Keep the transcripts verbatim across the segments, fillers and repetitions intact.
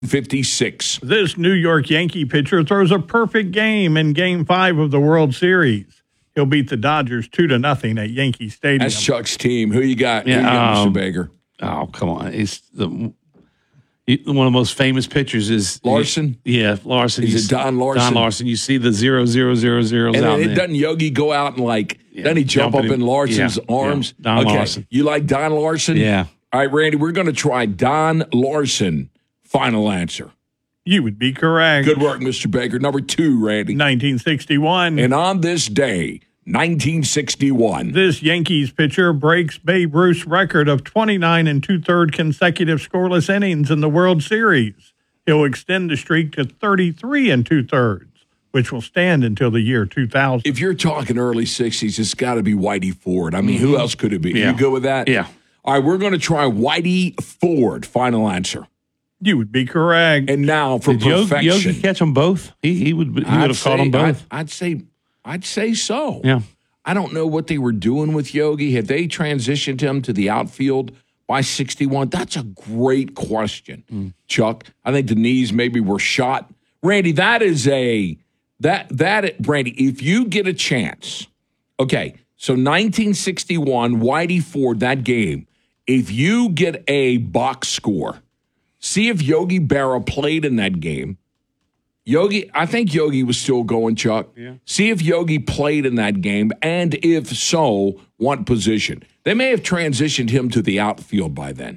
fifty-six. This New York Yankee pitcher throws a perfect game in Game Five of the World Series. He'll beat the Dodgers two to nothing at Yankee Stadium. That's Chuck's team. Who you got? Yeah, Who you got, um, Mister Baker? Oh, come on. He's the he, one of the most famous pitchers is Larson? He, yeah, Larson. Is You it s- Don Larson? Don Larson. You see the zero zero zero zeros And out then it there. doesn't Yogi go out and like, Yeah, doesn't he jump up jumping in in- Larson's yeah, arms? yeah. Don okay. Larson. You like Don Larson? Yeah. All right, Randy, we're going to try Don Larson. Final answer. You would be correct. Good work, Mister Baker. Number two, Randy. nineteen sixty-one. And on this day, nineteen sixty-one. This Yankees pitcher breaks Babe Ruth's record of twenty-nine and two-thirds consecutive scoreless innings in the World Series. He'll extend the streak to thirty-three and two-thirds, which will stand until the year two thousand. If you're talking early sixties, it's got to be Whitey Ford. I mean, who else could it be? Yeah. You good with that? Yeah. All right, we're going to try Whitey Ford. Final answer. You would be correct. And now for Did Yogi, perfection. Yogi catch them both? He he would he would I'd have caught say- them both. I'd, I'd say, I'd say so. Yeah. I don't know what they were doing with Yogi. Had they transitioned him to the outfield by sixty-one? That's a great question, Mm. Chuck. I think the knees maybe were shot. Randy, that is a that that Randy. If you get a chance, okay. So nineteen sixty-one, Whitey Ford, that game. If you get a box score, see if Yogi Berra played in that game. Yogi, I think Yogi was still going, Chuck. Yeah. See if Yogi played in that game, and if so, what position. They may have transitioned him to the outfield by then.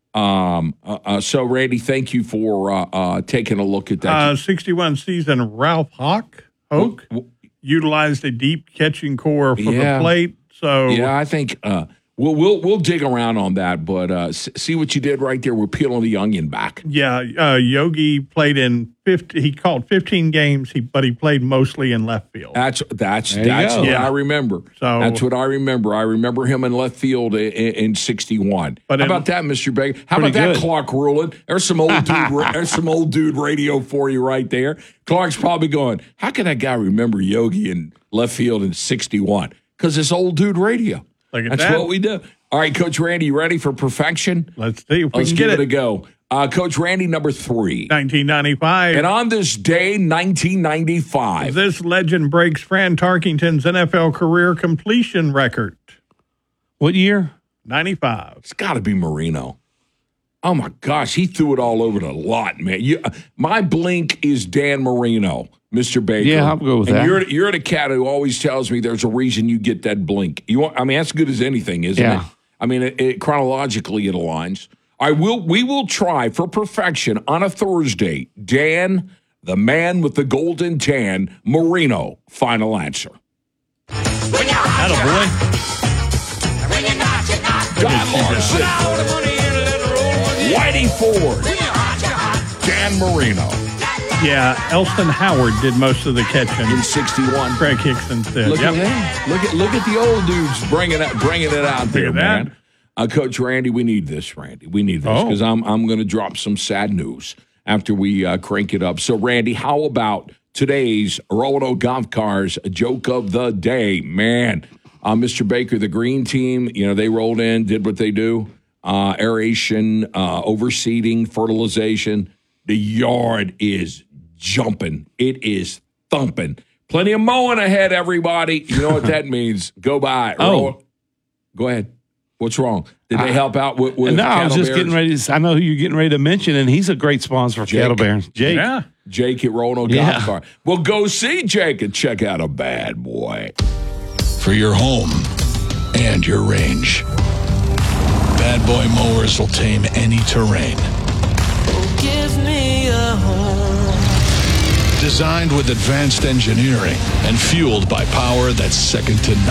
Um, uh, uh, so, Randy, thank you for uh, uh, taking a look at that. Uh, sixty-one season, Ralph Hawk, Hoke utilized a deep catching core for Yeah. the plate. So yeah, I think uh, we'll we'll we'll dig around on that. But uh, s- see what you did right there. We're peeling the onion back. Yeah, uh, Yogi played in fifty. He called fifteen games, he, but he played mostly in left field. That's that's There you that's go. what Yeah. I remember. So- that's what I remember. I remember him in left field in, in sixty-one. But How in- about that, Mister Baker? How about Pretty that, good. Clark Ruland? There's some old dude. ra- there's some old dude radio for you right there. Clark's probably going, how can that guy remember Yogi in left field in sixty-one? Because it's old dude radio. Look at That's that. what we do. All right, Coach Randy, you ready for perfection? Let's see if we Let's can give get it a it. go. Uh, Coach Randy, number three. nineteen ninety-five. And on this day, nineteen ninety-five. This legend breaks Fran Tarkington's N F L career completion record. What year? ninety-five. It's got to be Marino. Oh, my gosh. He threw it all over the lot, man. You, my blink is Dan Marino, Mister Baker. Yeah, I'll go with and that. You're, you're the cat who always tells me there's a reason you get that blink. You want, I mean, that's good as anything, isn't Yeah. it? I mean, it, it, chronologically, it aligns. I will. We will try for perfection on a Thursday. Dan, the man with the golden tan, Marino, final answer. Attaboy. Don Larson, Whitey Ford, Dan Marino. Yeah, Elston Howard did most of the catching. In sixty-one. Craig Hickson did. Look Yep. at that. Look at look at the old dudes bringing it bringing it out there, at that. man. Uh, Coach Randy, we need this, Randy. We need this Oh. because I'm I'm going to drop some sad news after we uh, crank it up. So, Randy, how about today's Roto Golf Cars joke of the day, man? Uh, Mister Baker, the green team, you know, they rolled in, did what they do: uh, aeration, uh, overseeding, fertilization. The yard is jumping. It is thumping. Plenty of mowing ahead, everybody. You know what that means. Go by. Oh. Roll. Go ahead. What's wrong? Did they help out with, with no, I was Cattle just Bears? getting ready to. I know who you're getting ready to mention, and he's a great sponsor for Jake. Cattle Bears. Jake. Yeah. Jake at Roanoke Yeah. Golf Car. Well, go see Jake and check out a bad boy. For your home and your range, Bad Boy Mowers will tame any terrain. Give me a home. Designed with advanced engineering and fueled by power that's second to none.